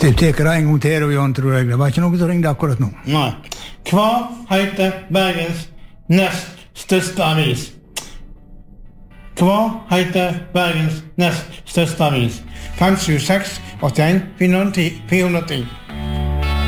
Du teker en gang til, Jan, tror jeg. Det var ikke noe som ringde akkurat nå. Nei. Hva heter Bergens nest største avis? Hva heter Bergens nest største avis? 576 81 410.